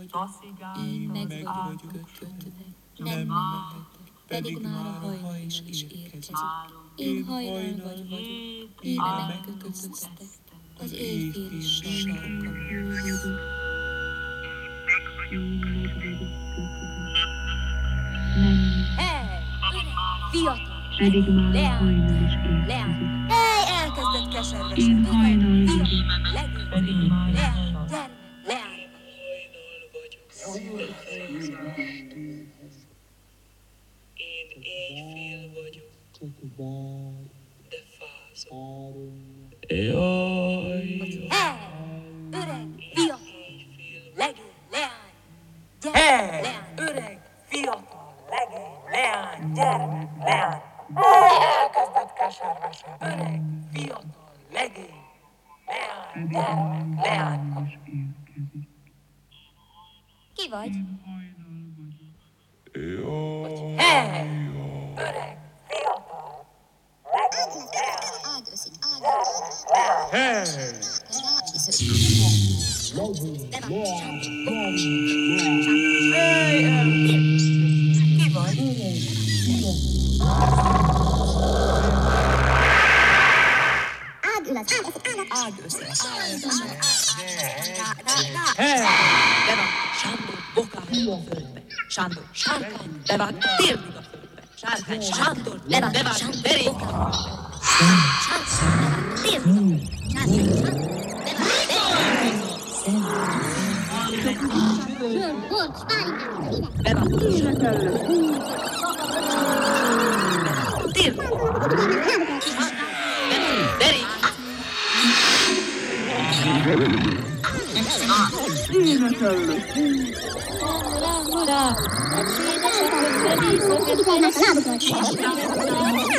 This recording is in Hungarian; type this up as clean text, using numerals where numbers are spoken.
Én meg vagyok kötve, nem mehetek, pedig már a hajnal is érkezik. Én hajnal vagyok, éve megkötöztek, az éjféli sarkam. Hey, fiatal, leány, hey, elkezdett keservesen, fiatal, leány, gyere, leány. Én éjfél vagyok, de fázom. Jaj, Hey, öreg, fiatal, legény, leány, gyere, leány. Öreg, fiatal, legény, leány, gyermek, leány. Elkezdett keservesen. Öreg, fiatal, legény, leány, gyermek, leány. Ki vagy? Hey! Öreg, fiatal, legény, Ki vagy? Sándor, bokál a földbe. Sándor, sárkány, bevág térdig a földbe. Sárkány, Sándor, bevág derékán a földbe. Sárkány, térdig a földbe. Ura, a csédesek, hogy bevízok, és